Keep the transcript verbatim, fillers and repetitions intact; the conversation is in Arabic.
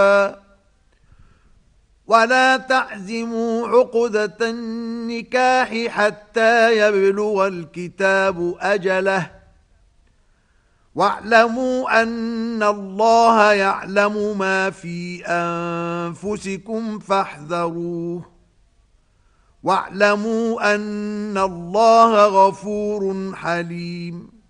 ولا تعزموا عقدة النكاح حتى يبلغ الكتاب أجله واعلموا أن الله يعلم ما في أنفسكم فاحذروه واعلموا أن الله غفور حليم.